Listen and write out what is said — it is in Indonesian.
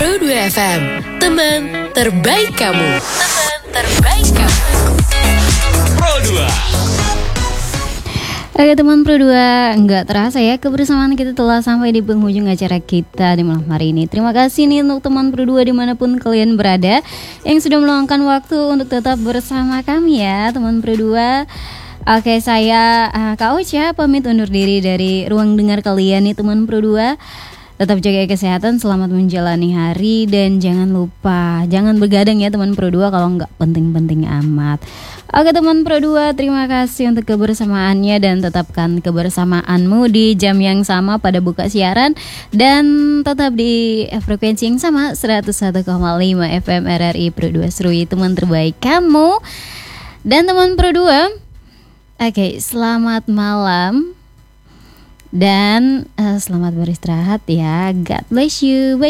Pro 2 FM, teman terbaik kamu. Teman terbaik kamu. Pro 2. Oke teman Pro 2, nggak terasa ya kebersamaan kita telah sampai di penghujung acara kita di malam hari ini. Terima kasih nih untuk teman Pro 2 dimanapun kalian berada yang sudah meluangkan waktu untuk tetap bersama kami ya teman Pro 2. Oke, saya Kak Ocha pamit undur diri dari ruang dengar kalian nih teman Pro 2. Tetap jaga kesehatan, selamat menjalani hari, dan jangan lupa jangan begadang ya teman Pro 2 kalau nggak penting-penting amat. Oke teman Pro 2, terima kasih untuk kebersamaannya dan tetapkan kebersamaanmu di jam yang sama pada buka siaran dan tetap di frekuensi yang sama 101,5 FM RRI Pro 2 Serui, teman terbaik kamu. Dan teman Pro 2, oke, selamat malam dan selamat beristirahat ya. God bless you. Bye.